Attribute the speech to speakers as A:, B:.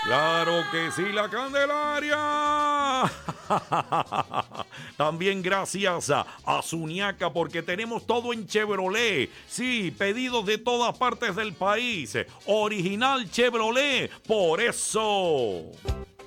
A: Claro que sí, la Candelaria. También gracias a Suñaca porque tenemos todo en Chevrolet. Sí, pedidos de todas partes del país. Original Chevrolet. Por eso.